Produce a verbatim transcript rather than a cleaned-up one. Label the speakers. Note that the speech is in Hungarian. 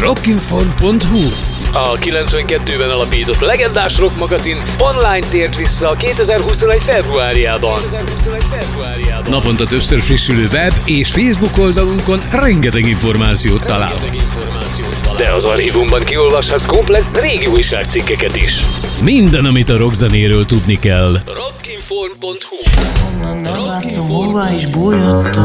Speaker 1: rockinform pont hu.
Speaker 2: A kilencvenkettőben alapított legendás rock magazin online tért vissza kétezer-huszonegy februárjában.
Speaker 1: Naponta többször frissülő web és Facebook oldalunkon rengeteg információt találhatsz.
Speaker 2: De az archívumban kiolvashatsz komplett régi újságcikkeket is.
Speaker 1: Minden, amit a rockzenéről tudni kell.
Speaker 2: rockinform pont hu.
Speaker 3: Nem látszom, hová is bújhattam.